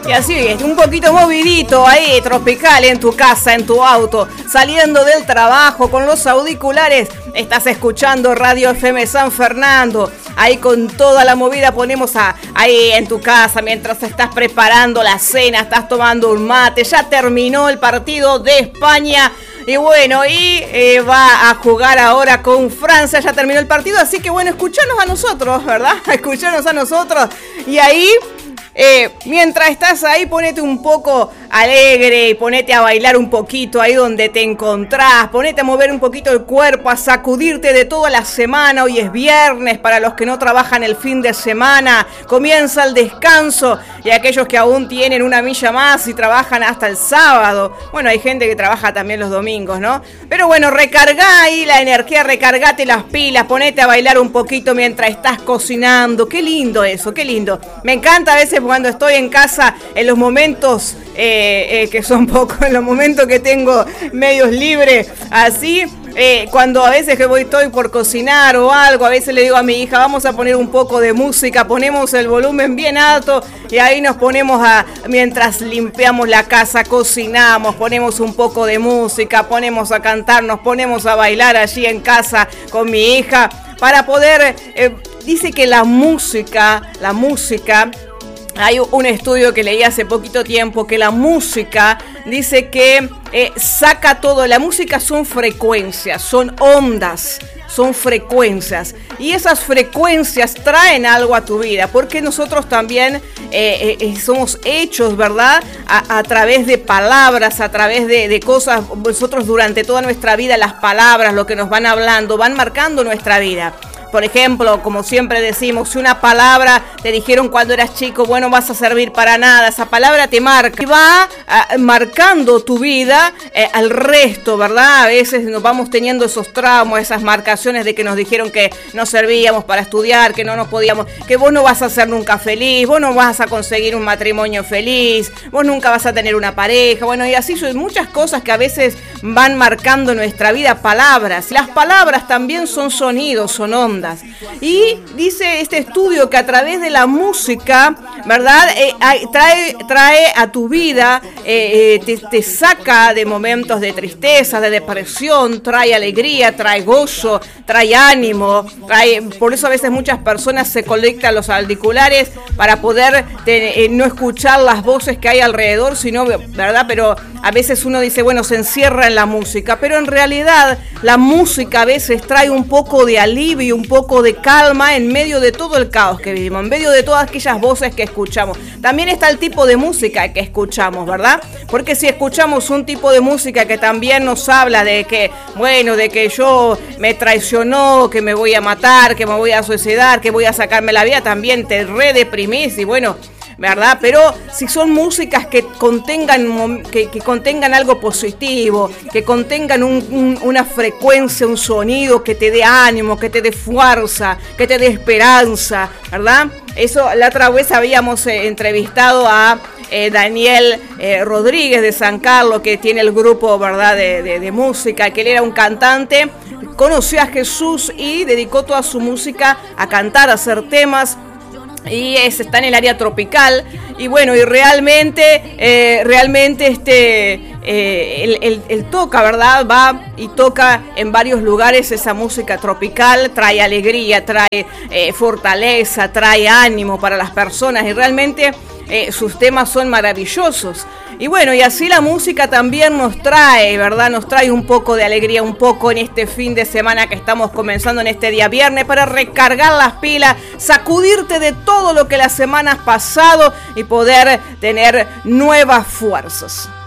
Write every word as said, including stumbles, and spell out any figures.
Y así, un poquito movidito ahí, tropical en tu casa, en tu auto, saliendo del trabajo con los auriculares, estás escuchando Radio F M San Fernando. Ahí con toda la movida ponemos a, ahí en tu casa mientras estás preparando la cena, estás tomando un mate, ya terminó el partido de España. Y bueno, y eh, va a jugar ahora con Francia, ya terminó el partido, así que bueno, escuchanos a nosotros, ¿verdad? Escuchanos a nosotros. Y ahí, eh, mientras estás ahí, ponete un poco alegre y ponete a bailar un poquito ahí donde te encontrás, ponete a mover un poquito el cuerpo, a sacudirte de toda la semana. Hoy es viernes, para los que no trabajan el fin de semana, comienza el descanso, y aquellos que aún tienen una milla más y trabajan hasta el sábado, bueno, hay gente que trabaja también los domingos, ¿no? Pero bueno, recargá ahí la energía, recargate las pilas, ponete a bailar un poquito mientras estás cocinando. Qué lindo eso, qué lindo. Me encanta a veces cuando estoy en casa, en los momentos eh, eh, que son pocos, en los momentos que tengo medios libres, así, eh, cuando a veces que voy estoy por cocinar o algo, a veces le digo a mi hija, vamos a poner un poco de música, ponemos el volumen bien alto y ahí nos ponemos a, mientras limpiamos la casa, cocinamos, ponemos un poco de música, ponemos a cantar, nos ponemos a bailar allí en casa con mi hija para poder, eh, dice que la música, la música, hay un estudio que leí hace poquito tiempo que la música dice que eh, saca todo. La música son frecuencias, son ondas, son frecuencias. Y esas frecuencias traen algo a tu vida, porque nosotros también eh, eh, somos hechos, ¿verdad? A, a través de palabras, a través de, de cosas. Nosotros durante toda nuestra vida, las palabras, lo que nos van hablando, van marcando nuestra vida. Por ejemplo, como siempre decimos, si una palabra te dijeron cuando eras chico, bueno, vas a servir para nada, esa palabra te marca y va uh, marcando tu vida eh, al resto, ¿verdad? A veces nos vamos teniendo esos traumas, esas marcaciones de que nos dijeron que no servíamos para estudiar, que no nos podíamos, que vos no vas a ser nunca feliz, vos no vas a conseguir un matrimonio feliz, vos nunca vas a tener una pareja, bueno, y así son muchas cosas que a veces van marcando nuestra vida, palabras. Las palabras también son sonidos, son ondas. Y dice este estudio que a través de la música, ¿verdad? Eh, trae, trae a tu vida, eh, te, te saca de momentos de tristeza, de depresión, trae alegría, trae gozo, trae ánimo, trae, por eso a veces muchas personas se conectan los auriculares para poder te, eh, no escuchar las voces que hay alrededor, sino, ¿verdad? Pero a veces uno dice, bueno, se encierra en la música, pero en realidad la música a veces trae un poco de alivio, un poco de calma en medio de todo el caos que vivimos, en medio de todas aquellas voces que escuchamos. También está el tipo de música que escuchamos, ¿verdad? Porque si escuchamos un tipo de música que también nos habla de que, bueno, de que yo me traicionó, que me voy a matar, que me voy a suicidar, que voy a sacarme la vida, también te redeprimís y bueno, ¿verdad? Pero si son músicas que contengan que, que contengan algo positivo, que contengan un, un, una frecuencia, un sonido que te dé ánimo, que te dé fuerza, que te dé esperanza, ¿verdad? Eso, la otra vez habíamos eh, entrevistado a eh, Daniel eh, Rodríguez de San Carlos, que tiene el grupo, ¿verdad?, de, de, de música, que él era un cantante, conoció a Jesús y dedicó toda su música a cantar, a hacer temas. Y es, está en el área tropical y bueno, y realmente eh, realmente este eh, él, él, él toca, ¿verdad? Va y toca en varios lugares esa música tropical, trae alegría, trae eh, fortaleza, trae ánimo para las personas y realmente eh, sus temas son maravillosos. Y bueno, y así la música también nos trae, ¿verdad? Nos trae un poco de alegría, un poco en este fin de semana que estamos comenzando en este día viernes para recargar las pilas, sacudirte de todo lo que la semana ha pasado y poder tener nuevas fuerzas.